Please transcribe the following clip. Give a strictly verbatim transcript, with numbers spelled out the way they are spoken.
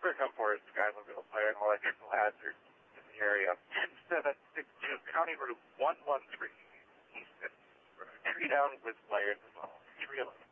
Bergkamp Forest, Skywayville Fire and Electrical Hazard in the area. ten seven six two, County Route one one three, East. Tree down with fires involved. Tree eleven.